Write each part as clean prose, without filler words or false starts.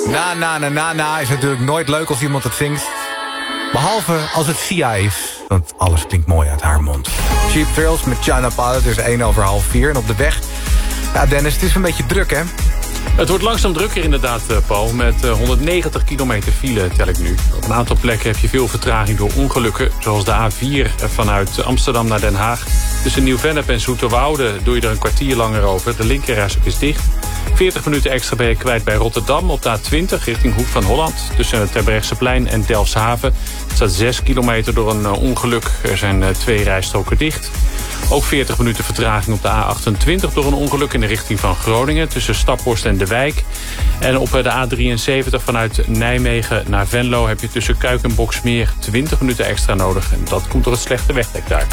Na is natuurlijk nooit leuk als iemand het zingt. Behalve als het Sia is. Want alles klinkt mooi uit haar mond. Cheap Thrills met China Pilot is 4:01. En op de weg... Ja, Dennis, het is een beetje druk, hè? Het wordt langzaam drukker inderdaad, Paul. Met 190 kilometer file tel ik nu. Op een aantal plekken heb je veel vertraging door ongelukken. Zoals de A4 vanuit Amsterdam naar Den Haag. Tussen Nieuw-Vennep en Zoeterwoude doe je er een kwartier langer over. De linkerrijstrook is dicht. 40 minuten extra ben je kwijt bij Rotterdam op de A20 richting Hoek van Holland. Tussen het Terbrechtseplein en Delfshaven. Er staat 6 kilometer door een ongeluk. Er zijn 2 rijstroken dicht. Ook 40 minuten vertraging op de A28 door een ongeluk in de richting van Groningen. Tussen Staphorst en De Wijk. En op de A73 vanuit Nijmegen naar Venlo heb je tussen Kuik en Boksmeer 20 minuten extra nodig. En dat komt door het slechte wegdek daar.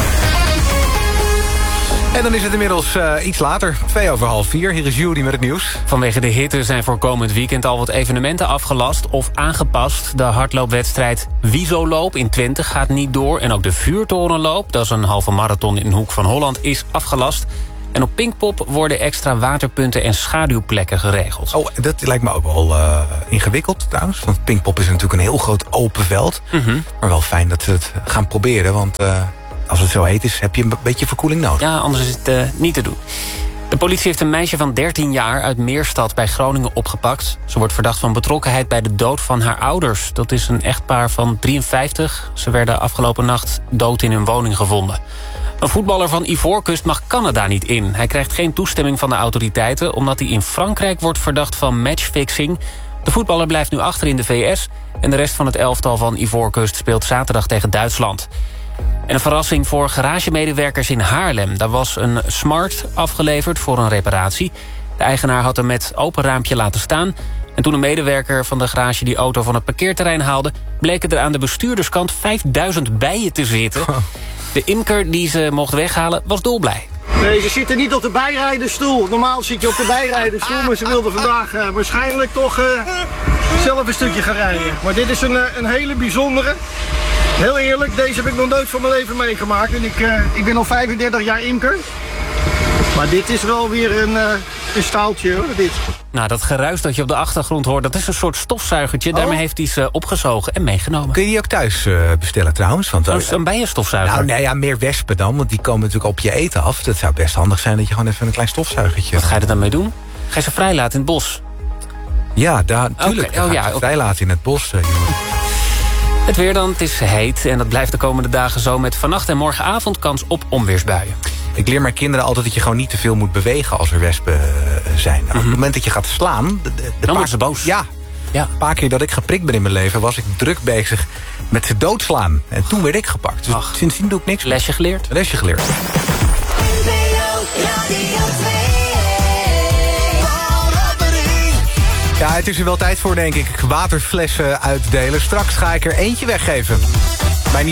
En dan is het inmiddels iets later, 4:02. Hier is Judy met het nieuws. Vanwege de hitte zijn voor komend weekend al wat evenementen afgelast of aangepast. De hardloopwedstrijd Wiesoloop in Twente gaat niet door. En ook de vuurtorenloop, dat is een halve marathon in Hoek van Holland, is afgelast. En op Pinkpop worden extra waterpunten en schaduwplekken geregeld. Oh, dat lijkt me ook wel ingewikkeld trouwens. Want Pinkpop is natuurlijk een heel groot open veld. Maar wel fijn dat ze het gaan proberen, want... als het zo heet is, heb je een beetje verkoeling nodig. Ja, anders is het niet te doen. De politie heeft een meisje van 13 jaar uit Meerstad bij Groningen opgepakt. Ze wordt verdacht van betrokkenheid bij de dood van haar ouders. Dat is een echtpaar van 53. Ze werden afgelopen nacht dood in hun woning gevonden. Een voetballer van Ivoorkust mag Canada niet in. Hij krijgt geen toestemming van de autoriteiten... omdat hij in Frankrijk wordt verdacht van matchfixing. De voetballer blijft nu achter in de VS... en de rest van het elftal van Ivoorkust speelt zaterdag tegen Duitsland. En een verrassing voor garagemedewerkers in Haarlem. Daar was een Smart afgeleverd voor een reparatie. De eigenaar had hem met open raampje laten staan. En toen een medewerker van de garage die auto van het parkeerterrein haalde... bleken er aan de bestuurderskant 5000 bijen te zitten. De imker die ze mocht weghalen was dolblij. Nee, ze zitten niet op de bijrijderstoel. Normaal zit je op de bijrijderstoel, maar ze wilden vandaag waarschijnlijk toch zelf een stukje gaan rijden. Maar dit is een hele bijzondere. Heel eerlijk, deze heb ik nog nooit van mijn leven meegemaakt. En ik ben al 35 jaar imker. Maar dit is wel weer een staaltje hoor, dit. Nou, dat geruis dat je op de achtergrond hoort, dat is een soort stofzuigertje. Oh. Daarmee heeft hij ze opgezogen en meegenomen. Kun je die ook thuis bestellen trouwens? Want, een bijenstofzuiger? Nou, nee, ja, meer wespen dan, want die komen natuurlijk op je eten af. Dat zou best handig zijn dat je gewoon even een klein stofzuigertje... Wat ga je er dan mee doen? Ga je ze vrijlaten in het bos? Ja, natuurlijk. Okay. Vrijlaten in het bos, jongen. Het weer dan, het is heet en dat blijft de komende dagen zo... met vannacht en morgenavond kans op onweersbuien. Ik leer mijn kinderen altijd dat je gewoon niet te veel moet bewegen als er wespen zijn. Op het moment dat je gaat slaan... Dan worden ze boos. Ja, een paar keer dat ik geprikt ben in mijn leven... was ik druk bezig met ze doodslaan. En toen werd ik gepakt. Dus sindsdien doe ik niks. Lesje geleerd? Lesje geleerd. Ja, het is er wel tijd voor, denk ik. Waterflessen uitdelen. Straks ga ik er eentje weggeven. Mijn